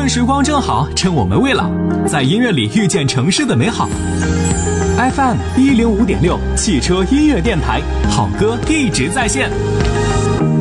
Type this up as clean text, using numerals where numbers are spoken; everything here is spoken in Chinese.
春时光正好，趁我们未老，在音乐里遇见城市的美好。FM105.6汽车音乐电台，好歌一直在线。